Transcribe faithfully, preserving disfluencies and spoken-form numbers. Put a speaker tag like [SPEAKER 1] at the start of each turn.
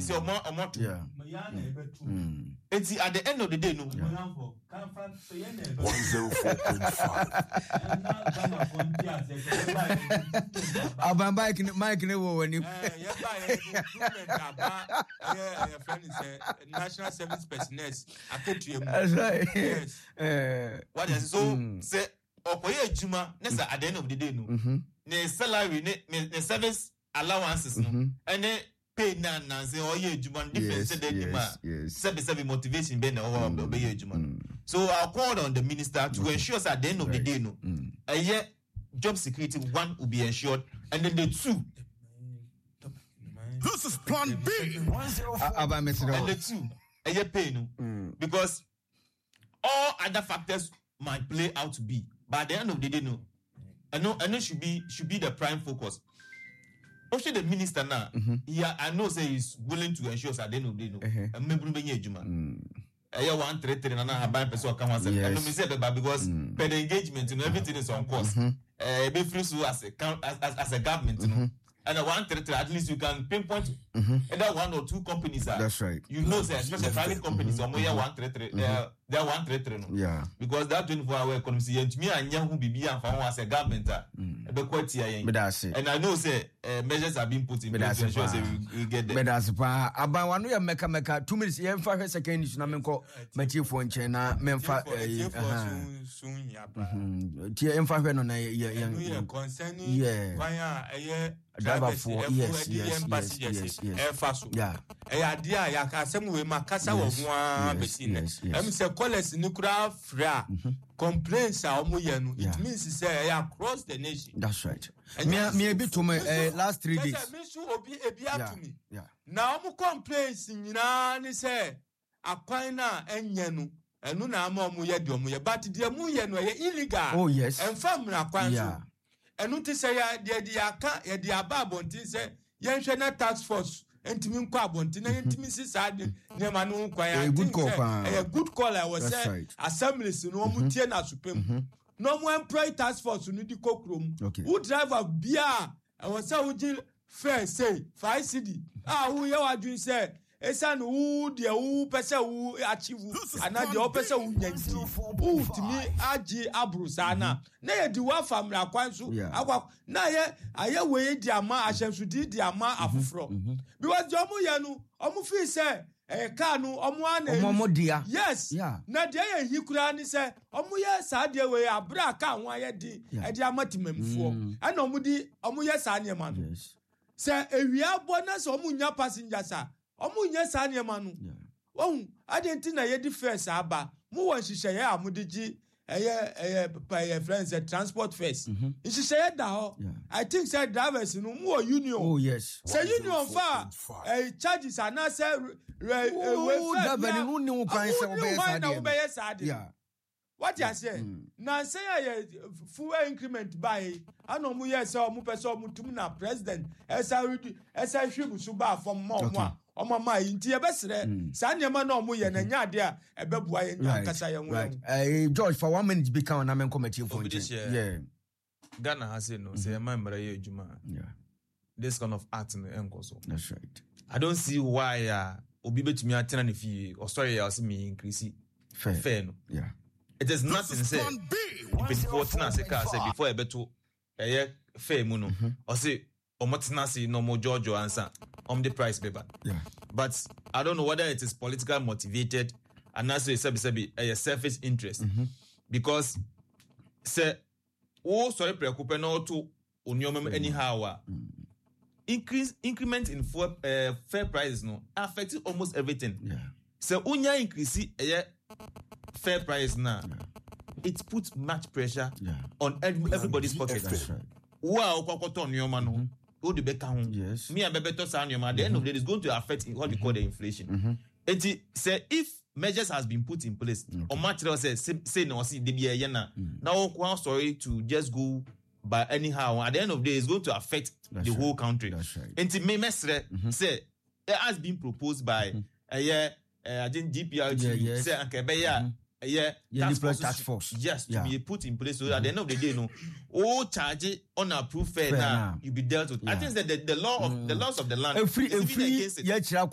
[SPEAKER 1] is your mom or motto. Yeah. It's at the end of the day, no.
[SPEAKER 2] one oh four point five.
[SPEAKER 3] Our bike, Mike, never when you.
[SPEAKER 1] Yeah, your friend is a national service personnel. I put to you.
[SPEAKER 3] That's right.
[SPEAKER 1] Yes. What is so say? Okoye Juma, nessa at the end of the day, no. Ne salary, ne ne service allowances, no. And then pay na na say oye Juma difference say the Juma. Sebi sebi motivation be na over oye Juma. So I called on the minister to ensure that at the end of the day, no. A year job security one will be ensured, and then the two.
[SPEAKER 2] This is Plan B.
[SPEAKER 1] And the two, a year pay no, because all other factors might play out to be. But at the end of the day, no, I know, I know should be should be the prime focus. Also, the minister now, mm-hmm. yeah, I know say he's willing to ensure at the end of the day, no, and maybe bring a juma. I hear one three three, and I have buying person come and say, I know me say that because mm. per the engagement, you know, everything is on course. Uh, be free to as a as, as, as a government, you know. Mm-hmm. And a one three three, at least you can pinpoint mm-hmm. either one or two companies. Are,
[SPEAKER 3] That's right.
[SPEAKER 1] You know, say, especially That's private right. companies, mm-hmm. or more one three three, they're they're one three three. No?
[SPEAKER 3] Yeah.
[SPEAKER 1] Because that twenty-four hour economy, and me and young who be be and for as a government, mm. quite here.
[SPEAKER 3] But that's it.
[SPEAKER 1] And I know, say, uh, measures have been put in place to ensure say we, we get there.
[SPEAKER 3] But that's pa. About one year, make a make a two minutes. Yeah, five seconds. Na menko Matthew phone chena. Memfa.
[SPEAKER 1] Soon, yeah.
[SPEAKER 3] Tia emfa no na yeah
[SPEAKER 1] yeah. Concerning
[SPEAKER 3] yeah.
[SPEAKER 1] Yeah.
[SPEAKER 3] Driver for yes yes yes yes yes yeah
[SPEAKER 1] eh adia ya ka asem we makasa wo ho a besin em se college ni kura fra complaints a omo ye no it means say across the nation.
[SPEAKER 3] That's right. Me me bi to me last three days
[SPEAKER 1] me so obi ebi to me na omo complaints nyina ni say akwan na enye no enu na ama omo ye de omo ye but de mu ye no ye illegal.
[SPEAKER 3] Oh yes.
[SPEAKER 1] Enfam na akwan so enu ti say ya de de aka ya de aba abontin say yenhwe na task force entimi nkwa abontin na entimi sisa de ne ma no nkwa ya
[SPEAKER 3] good call
[SPEAKER 1] a good call I was say assemblies no mu tie na supem no mu employ task force no di kokrom who driver bia I was say who fair say five cedi ah who ye wadun say esa no who de who pese who achieve ana de o pese who nyanti who timi agi abrusa na na ye di wa famra kwanso akwa na ye aye we di ama ahensudi di ama afofro because the omu ye no omu fi say eh ka no omu ana
[SPEAKER 3] omu dia
[SPEAKER 1] yes na de ye hikura ni say omu ye sa de we abra ka ho aye di e di amatimamfo ana omu di omu ye sa ne ma no say ewia bonus omu nya passengers a omu nye sa ne ma no won adenti na ye di first aba mu won hihye ya amudigi eye eye pa ye friends a transport first hihye ya da ho I think say drivers no mu union.
[SPEAKER 3] Oh yes.
[SPEAKER 1] Say union fa eh charges ana say we
[SPEAKER 3] driver no ni wo kwan say wo
[SPEAKER 1] be sa de yeah. What you say? Na say ye full increment by ana mu ye say omu pese omu tum na president esa esa hwebu so ba from mo mo omo ma yinti e besere sa nyema na omu ye na nya de a ebebua ye nya kasa ye nwo.
[SPEAKER 3] Eh George for one minute be kan na men committee for yeah.
[SPEAKER 1] Ghana has say no say man mara ye ejuma.
[SPEAKER 3] Yeah.
[SPEAKER 1] This kind of art no enkoso.
[SPEAKER 3] That's right.
[SPEAKER 1] I don't see why uh obi betumi atena ne fie or sorry ya say me increase
[SPEAKER 3] fair.
[SPEAKER 1] Fair no.
[SPEAKER 3] Yeah.
[SPEAKER 1] It is nothing say before tina say car say before e beto eh fair mu no or say omotina say no more Giorgio answer on the price paper.
[SPEAKER 3] Yeah.
[SPEAKER 1] But I don't know whether it is political motivated and also a sabi a surface interest mm-hmm. because say oh sorry preocupe no to onyom anyhow increase increment in for uh, fair prices no affecting almost everything.
[SPEAKER 3] Yeah.
[SPEAKER 1] So unya increase eh fair price now, yeah. It puts much pressure yeah. on every, everybody's pocket.
[SPEAKER 3] That's right.
[SPEAKER 1] Wow, kwakoto nyoma no. Who the beka ho?
[SPEAKER 3] Yes.
[SPEAKER 1] Me and bebeto sa nyoma. At the end of the day, it's going to affect what we call the inflation. Mm-hmm. And say if measures has been put in place, okay. Or material say say no see the be na. Now one sorry to just go by anyhow. At the end of the day, it's going to affect That's the right. whole country.
[SPEAKER 3] That's right.
[SPEAKER 1] And me mesre say it has been proposed by mm-hmm. a year. I think D P R G
[SPEAKER 3] yeah, yes.
[SPEAKER 1] say anke be ya yeah
[SPEAKER 3] task force, task force
[SPEAKER 1] yes
[SPEAKER 3] yeah.
[SPEAKER 1] to be put in place so mm-hmm. at the end of the day no all charge unapproved fair now you be dealt with. Yeah. I think that the, the law of mm. the laws of the land
[SPEAKER 3] free free yeah chira